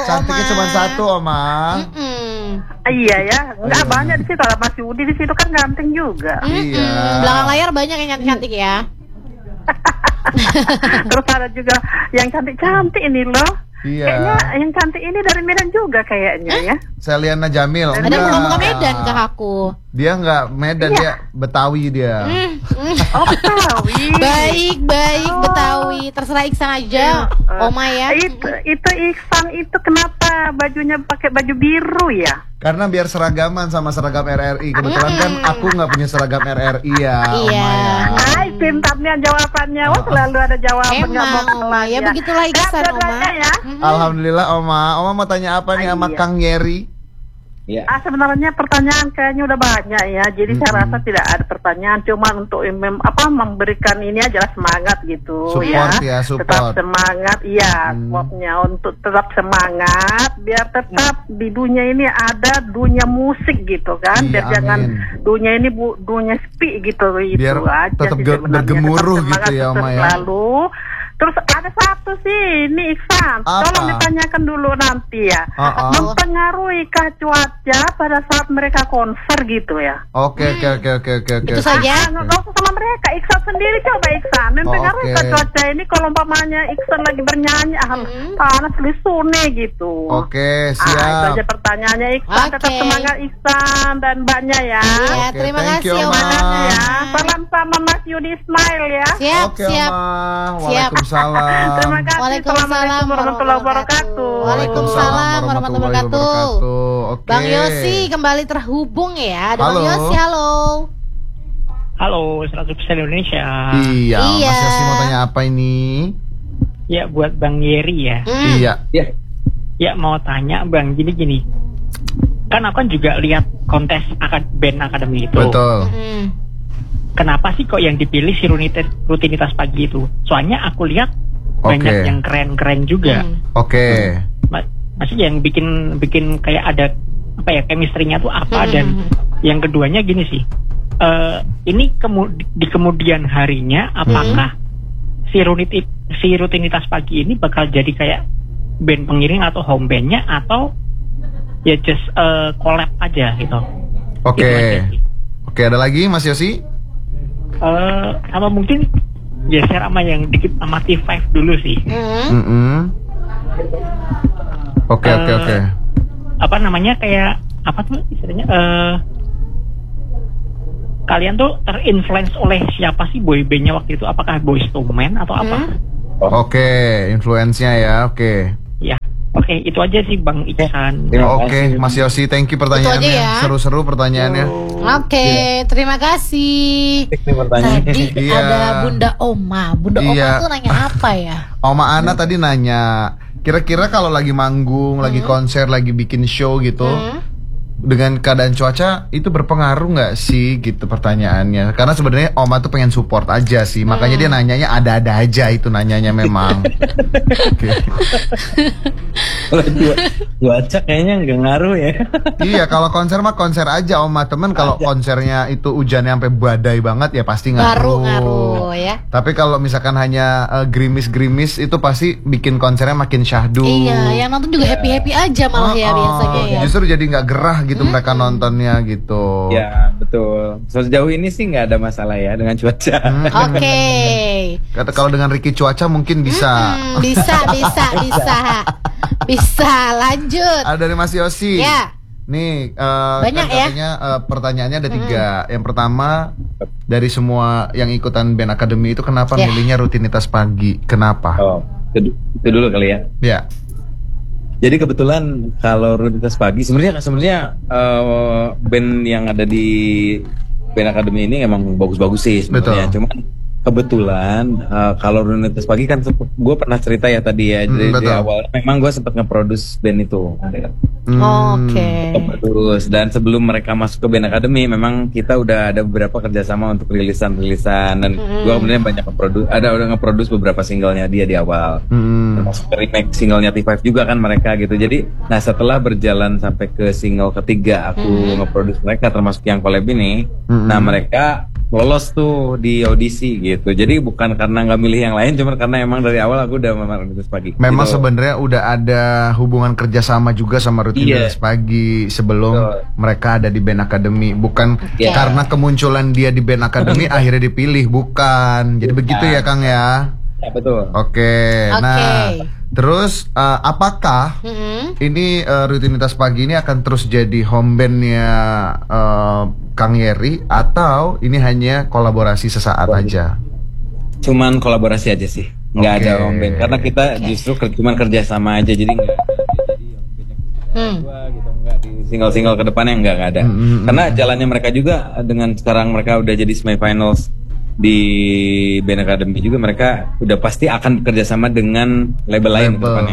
Cantiknya Oma. cuma satu, Oma. Iya ya, nggak banyak di situ. Mas Yudi di situ kan ganteng juga. Iya. Belakang layar banyak yang cantik-cantik ya. Terus ada juga yang cantik-cantik ini loh. Iya. Kayaknya yang cantik ini dari Medan juga kayaknya ya. Seliana Jamil. Ada Enggak. yang ngomong ke Medan ke aku. Dia nggak Medan, dia Betawi dia. Oh, Betawi. Baik, Betawi. Terserah Iksan aja, Oma ya. Itu Iksan itu kenapa bajunya pakai baju biru ya? Karena biar seragaman sama seragam RRI. Kebetulan kan aku nggak punya seragam RRI ya, Iya. Oma ya. Hai, pintarnya jawabannya. Wah, selalu ada jawaban. nggak mau Emang Oma, kalah ya begitulah Iksan Oma. dua-duanya ya. Alhamdulillah Oma. Oma mau tanya apa nih sama Iya. Kang Yeri? Ya. Sebenarnya pertanyaan kayaknya udah banyak ya. Jadi saya rasa tidak ada pertanyaan. Cuma untuk memberikan ini aja semangat gitu. Support ya, support. Tetap semangat, iya. Supportnya untuk tetap semangat. Biar tetap di dunia ini ada dunia musik gitu kan. Iya, Biar jangan amin. dunia ini dunia sepi gitu. Biar itu aja tetap sih sebenarnya. bergemuruh Tetap gitu semangat ya, Oma ya. selalu. Terus ada satu sih, ini Iksan. Apa? Tolong ditanyakan dulu nanti ya. Oh. Mempengaruhikah cuaca pada saat mereka konser gitu ya? Oke. Itu saja. Nggak usah sama mereka, Iksan sendiri coba Iksan. Mempengaruhikah Oke. cuaca ini kalau umpamanya Iksan lagi bernyanyi, panas lisune gitu. Oke, Itu siap. aja pertanyaannya Iksan. Oke. Tetap semangat Iksan dan mbaknya ya. Iya, Oke, terima thank kasih you, Oma. Oma. Ya, salam sama Mas Yudi Ismail ya. Siap, Oke, siap. Oma. Siap. Waalaikumsalam. Terima kasih. Waalaikumsalam Assalamualaikum warahmatullahi wabarakatuh. Waalaikumsalam warahmatullahi wabarakatuh. Oke. Bang Yosi kembali terhubung ya. Ada Bang Halo. Yosi, halo. Halo, 100% Indonesia. Iya, Iya. Mas Yosi mau tanya apa ini? Ya, buat Bang Yeri ya. Iya. Ya. Ya, mau tanya Bang, gini. Kan aku kan juga lihat kontes band akademi itu. Betul. Kenapa sih kok yang dipilih si rutinitas pagi itu? Soalnya aku lihat banyak Oke. yang keren-keren juga. Oke. Maksudnya yang bikin kayak ada apa ya, chemistry-nya tuh apa. Dan yang keduanya gini sih. Ini di kemudian harinya apakah si rutinitas pagi ini bakal jadi kayak band pengiring atau home bandnya, atau ya just collab aja gitu. Oke. Gitu aja sih. Oke, ada lagi Mas Yosi? Sama mungkin geser sama yang dikit sama T5 dulu sih. Oke. Apa namanya, kayak apa tuh istilahnya, kalian tuh terinfluence oleh siapa sih boy bandnya waktu itu? Apakah Boyz II Men atau apa? Oke, influence-nya ya. Oke. Ya, oke, itu aja sih Bang Iksan. Terima Oke, kasih. Mas Yosi, thank you pertanyaannya. Itu aja ya. Seru-seru pertanyaannya. Oke, terima kasih. Ini pertanyaan. Tadi Iya. ada Bunda Oma. Bunda Oma Iya. tuh nanya apa ya? Oma Ana tadi nanya, kira-kira kalau lagi manggung, lagi konser, lagi bikin show gitu, dengan keadaan cuaca itu berpengaruh nggak sih gitu pertanyaannya? Karena sebenarnya Oma tuh pengen support aja sih, makanya dia nanyanya ada-ada aja, itu nanyanya memang. Oke. Kalau cuaca kayaknya nggak ngaruh ya. Iya, kalau konser mah konser aja Oma. Temen kalau konsernya itu hujannya sampai badai banget ya pasti ngaruh. Ngaruh ya. Tapi kalau misalkan hanya gerimis-gerimis itu pasti bikin konsernya makin syahdu. Iya, yang nonton juga happy-happy aja malah ya biasanya ya. Justru jadi nggak gerah gitu mereka nontonnya gitu. Ya betul. Sejauh ini sih nggak ada masalah ya dengan cuaca. Oke. Kata kalau dengan Ricky Cuaca mungkin bisa. Bisa lanjut. Ada dari Mas Yosi. Ya. Nih, Banyak kan ya? katanya pertanyaannya ada 3. Yang pertama, dari semua yang ikutan band akademi itu kenapa Ya. milihnya rutinitas pagi? Kenapa? Oh, itu dulu kali ya. Ya. Jadi kebetulan kalau rutinitas pagi sebenarnya band yang ada di band akademi ini emang bagus-bagus sih sebenarnya. Betul. Cuma kebetulan kalau rutinitas pagi kan gue pernah cerita ya tadi ya. Jadi di betul. awal memang gue sempat nge-produce band itu. Oke. Terus dan sebelum mereka masuk ke band akademi memang kita udah ada beberapa kerjasama untuk rilisan dan gue kemudian banyak udah nge-produce beberapa singlenya dia di awal, termasuk remake singlenya T5 juga kan mereka gitu. Jadi nah setelah berjalan sampai ke single ketiga aku nge-produce mereka termasuk yang collab ini, nah mereka lolos tuh di audisi gitu. Jadi bukan karena nggak milih yang lain, cuma karena emang dari awal aku udah sama Rutinitas Pagi. Memang gitu. sebenarnya udah ada hubungan kerjasama juga sama Rutinitas Pagi sebelum mereka ada di Band Academy. Bukan karena kemunculan dia di Band Academy akhirnya dipilih, bukan. Jadi begitu ya Kang ya. Ya betul. Oke. Nah, terus apakah ini Rutinitas Pagi ini akan terus jadi home bandnya Kang Yeri atau ini hanya kolaborasi sesaat aja? Cuman kolaborasi aja sih, nggak ada home band karena kita justru cuman kerja sama aja, jadi nggak ada jadi home bandnya gitu, nggak di single ke depannya nggak ada. Karena jalannya mereka juga dengan sekarang mereka udah jadi semifinals di Band Academy juga, mereka udah pasti akan bekerja sama dengan label lain ke depannya.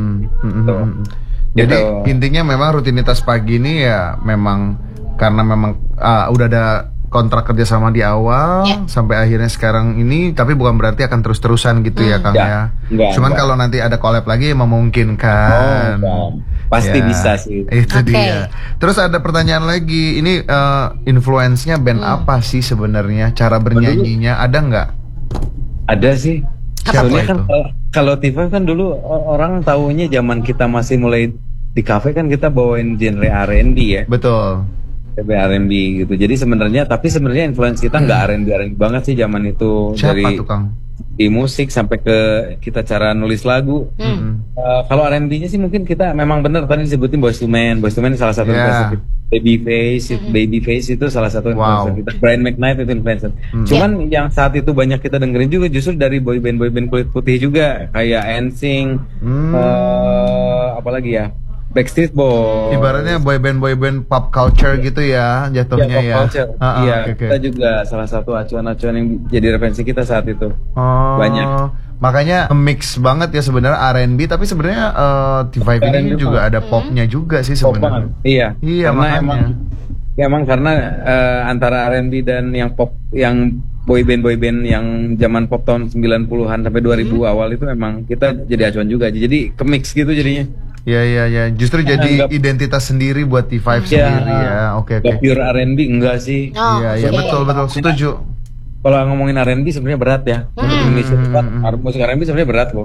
Jadi intinya memang Rutinitas Pagi ini ya memang karena memang udah ada kontrak kerjasama di awal sampai akhirnya sekarang ini, tapi bukan berarti akan terus-terusan gitu ya Kang ya. Cuman kalau nanti ada collab lagi ya memungkinkan. Pasti bisa sih. Itu dia. Terus ada pertanyaan lagi, ini influence-nya band apa sih sebenarnya? Cara bernyanyinya ada nggak? Ada sih. Siapa Soalnya itu? kan kalau Tifa kan dulu orang taunya zaman kita masih mulai di kafe kan kita bawain genre R&B ya. Betul. R&B gitu. Jadi sebenarnya influence kita nggak R&B banget sih zaman itu. Siapa dari tuh Kang? di musik sampai ke kita cara nulis lagu. Kalau R&B-nya sih mungkin kita memang benar tadi disebutin Boyz II Men salah satu influencer kita. Babyface itu salah satu influencer kita. Brian McKnight itu influencer. Cuman yang saat itu banyak kita dengerin juga justru dari boy band kulit putih juga kayak NSYNC, apalagi ya, Backstreet Boys. Ibaratnya boy band pop culture gitu ya jatuhnya ya. Iya, kita juga salah satu acuan-acuan yang jadi referensi kita saat itu. Banyak. Makanya mix banget ya sebenarnya R&B, tapi sebenarnya T5 ini juga ada popnya juga sih sebenarnya. Iya. Karena makanya. emang karena antara R&B dan yang pop, yang boy band yang zaman pop tahun 90-an sampai 2000 awal itu memang kita jadi acuan juga. Jadi ke-mix gitu jadinya. Ya. Justru jadi identitas sendiri buat T5 sendiri ya. Oke. Pure R&B enggak sih? Iya, betul setuju. Kalau ngomongin R&B sebenarnya berat ya. Untuk Indonesia musik R&B sebenarnya berat loh.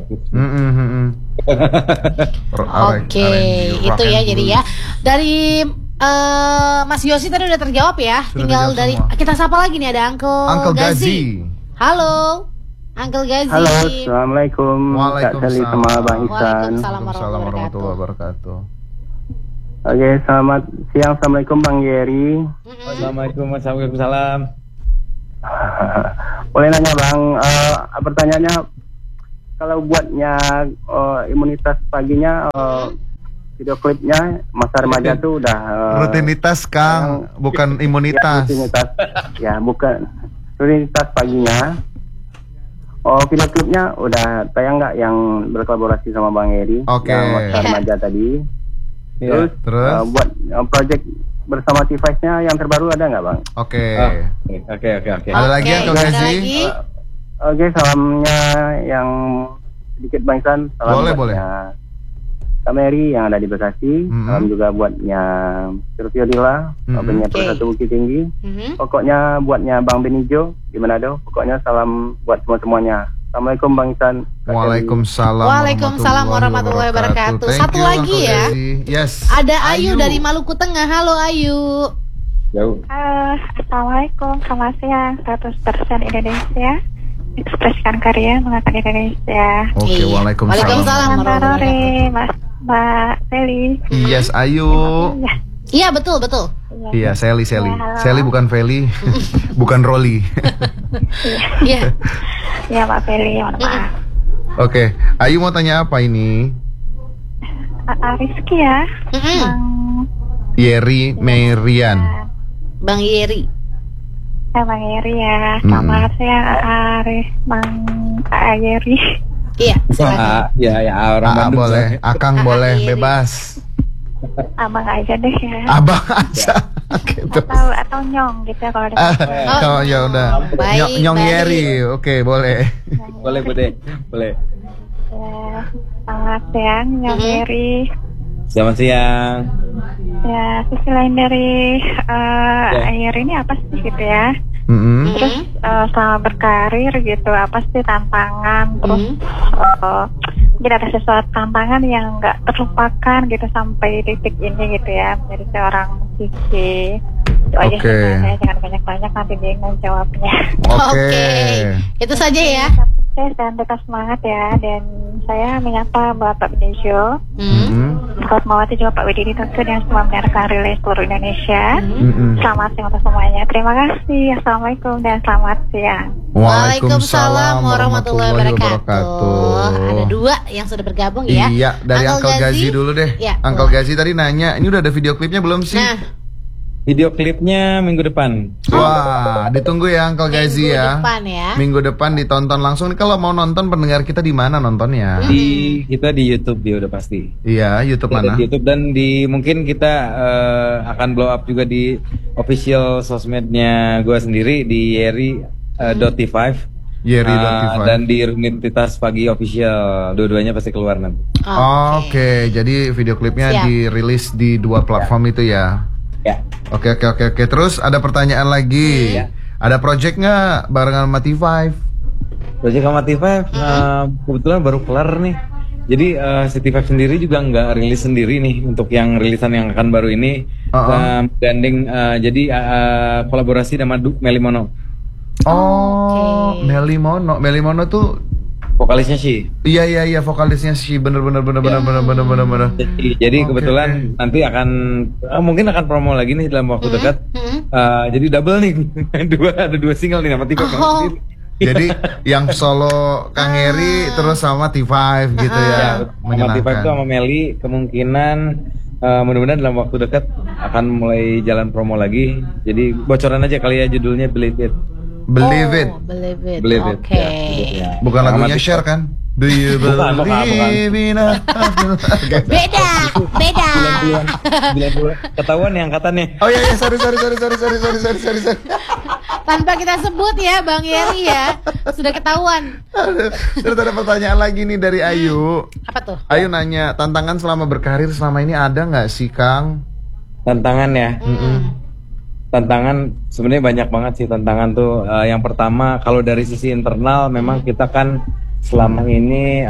Oke, itu ya jadi ya. Dari Mas Yosi tadi udah terjawab ya. Tinggal dari kita sapa lagi nih, ada Uncle Gazi. Halo. Uncle Gazi. Halo, assalamualaikum. Kak Sally sama Bang Ihsan. Waalaikumsalam warahmatullahi wabarakatuh. Oke, selamat siang. Assalamualaikum Bang Yeri. Assalamualaikum. Waalaikumsalam. Boleh nanya Bang, pertanyaannya kalau buatnya imunitas paginya, video klipnya masa remaja tuh udah rutinitas Kang, bukan imunitas. Ya, rutinitas, ya bukan rutinitas paginya. Video klipnya udah tayang nggak yang berkolaborasi sama Bang Yeri? Oke. Yang masa remaja tadi. Terus? Buat project bersama T5-nya yang terbaru ada nggak Bang? Oke. Ada lagi Uncle Gazi? Oke, salamnya yang sedikit Bang Ihsan. Salam boleh. Kak Mary yang ada di Bekasi. Salam juga buatnya Sylvia Dila, bandnya Persatu Bukit Tinggi. Pokoknya buatnya Bang Benijo di Manado. Pokoknya salam buat semuanya. Assalamualaikum Bang Ihsan. Waalaikumsalam warahmatullahi wabarakatuh. Satu lagi ya. Yes. Ada Ayu dari Maluku Tengah. Halo Ayu. Assalamualaikum, selamat siang. 100% Indonesia. Ekspresikan karya mengangkat Indonesia. Oke, waalaikumsalam. Mbak Sally. Yes, Ayu. Iya, betul. Iya, Sally. Sally bukan Feli. Bukan Rolly. Iya. Iya, Mbak Feli, mohon maaf. Oke, Ayu mau tanya apa ini? Rizky ya. Yeri Merian. Bang Yeri. Bang Yeri ya. Selamat siang Aris, Bang Yeri. Iya, silakan. Ya, orang Bandung. Boleh, Akang boleh, bebas. Abang aja deh ya. Abang aja. Gitu. Atau Nyong gitu ya kalau ada. Oh ya udah. Nyong Yeri, oke boleh. Boleh. Ya, selamat siang Nyong Yeri. Selamat siang. Ya, sisi lain dari air ini apa sih gitu ya? Terus selama berkarir gitu, apa sih tantangan? Terus mungkin ada sesuatu tantangan yang nggak terlupakan gitu sampai detik ini gitu ya, menjadi seorang musisi. Itu aja sih, saya jangan banyak-banyak nanti bingung jawabnya. Oke. Itu saja ya. Sukses dan tetap semangat ya. Dan saya menyapa Bapak Benejo, Fatmawati juga Pak Wididi tentu dan semua pendengar relay seluruh Indonesia. Selamat siang untuk semuanya. Terima kasih. Assalamualaikum dan selamat siang. Waalaikumsalam warahmatullahi wabarakatuh. Ada 2 yang sudah bergabung ya. Iya, dari Uncle Gazi dulu deh. Ya, Uncle Gazi tadi nanya, ini udah ada video klipnya belum sih? Video klipnya minggu depan. Wah, ditunggu ya Uncle Gazi ya. Minggu depan ditonton langsung. Kalau mau nonton pendengar kita di mana nontonnya? Kita di YouTube ya udah pasti. Iya, YouTube kita mana? Di YouTube dan mungkin kita akan blow up juga di official sosmednya gue sendiri di Yeri.T5. Dan di Universitas Pagi Official. Dua-duanya pasti keluar nanti. Oke, jadi video klipnya dirilis di 2 platform itu ya. Ya. Oke. Terus ada pertanyaan lagi. Ada project nggak barengan sama T5? Project sama T5 kebetulan baru kelar nih. Jadi si T5 sendiri juga nggak rilis sendiri nih untuk yang rilisan yang akan baru ini. Gandeng jadi kolaborasi sama Melly Mono. Melly Mono tuh vokalisnya sih. Iya vokalisnya sih bener. Jadi kebetulan nanti mungkin akan promo lagi nih dalam waktu dekat. Jadi double nih, ada 2 single nih sama T5. Jadi yang solo Kang Heri terus sama T5 gitu ya. Sama T5 itu sama Melly kemungkinan mudah-mudahan dalam waktu dekat akan mulai jalan promo lagi. Jadi bocoran aja kali ya judulnya Believe It. Believe it. Oke. Ya. Bukan lagunya Cher kan? Do you believe in us? Beda. Ketahuan nih angkatannya. Oh iya, sorry. Tanpa kita sebut ya Bang Yeri ya. Sudah ketahuan. Terus ada pertanyaan lagi nih dari Ayu. Apa tuh? Ayu nanya, tantangan selama berkarir selama ini ada nggak sih Kang? Tantangan ya? Tantangan sebenarnya banyak banget sih tantangan tuh. Yang pertama kalau dari sisi internal memang kita kan selama ini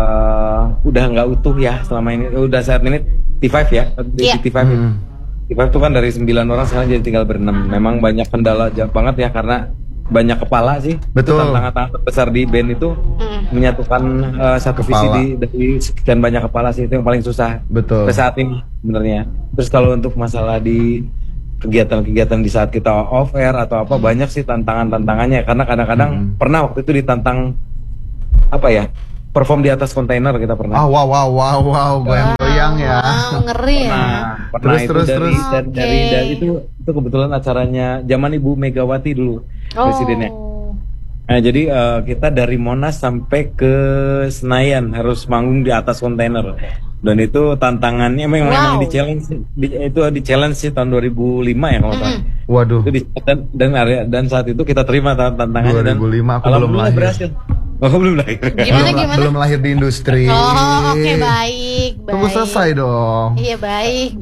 udah nggak utuh ya selama ini. Udah saat ini T5 ya, T5 T5 tuh kan dari 9 orang sekarang jadi tinggal ber-6. Memang banyak kendala banget ya karena banyak kepala sih. Betul. Tantangan terbesar di band itu menyatukan satu visi dari sekian banyak kepala sih, itu yang paling susah. Betul. Sampai saat ini sebenarnya. Terus kalau untuk masalah di kegiatan-kegiatan di saat kita off air atau apa banyak sih tantangannya karena kadang-kadang pernah waktu itu ditantang apa ya perform di atas kontainer kita pernah. Wow, goyang ya. Ngeri ya. Pernah terus. Dari itu kebetulan acaranya zaman Ibu Megawati dulu presidennya. Nah jadi kita dari Monas sampai ke Senayan harus manggung di atas kontainer. Dan itu tantangannya memang di challenge sih tahun 2005 ya kalau salah. Waduh. Itu dan saat itu kita terima tantangannya 2005 aku belum lahir. Berhasil. Belum lahir. Gimana? Belum lahir di industri. Oke, baik. Tunggu selesai dong. Iya, baik.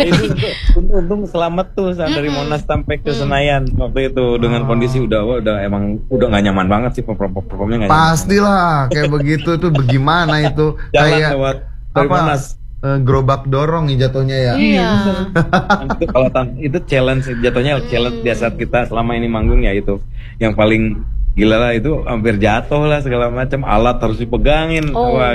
Untung selamat tuh dari Monas sampai ke Senayan waktu itu dengan kondisi udah emang udah nggak nyaman banget sih performnya nggak nyaman. Pastilah kayak begitu tuh bagaimana itu kayak apa gerobak dorong nih jatuhnya ya. Iya. Itu kalau itu challenge jatuhnya challenge biasa kita selama ini manggung ya itu yang paling gila lah itu hampir jatuh lah segala macam alat harus dipegangin.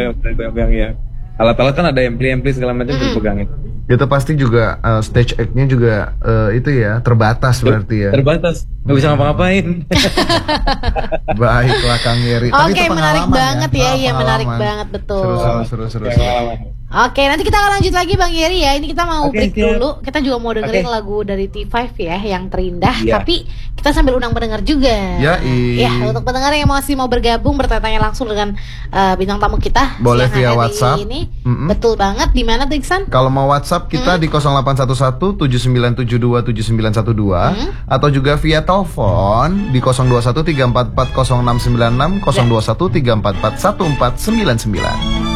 Ya. Alat-alat kan ada ampli segala macam dipegangin. Itu pasti juga stage act-nya juga itu ya terbatas berarti ya. Terbatas, nggak bisa ngapa-ngapain. Baiklah Kang Yeri. Oke, menarik banget ya, iya menarik banget betul. Seru. Oke, nanti kita akan lanjut lagi Bang Yeri ya. Ini kita mau break dulu. Kita juga mau dengerin lagu dari T5 ya, yang terindah. Tapi kita sambil undang pendengar juga. Ya, untuk pendengar yang masih mau bergabung bertanya langsung dengan bintang tamu kita. Boleh via WhatsApp. Ini. Betul banget. Di mana tuh Iksan? Kalau mau WhatsApp kita di 0811 7972 7912 atau juga via telepon di 021 344 0696 021 344 1499.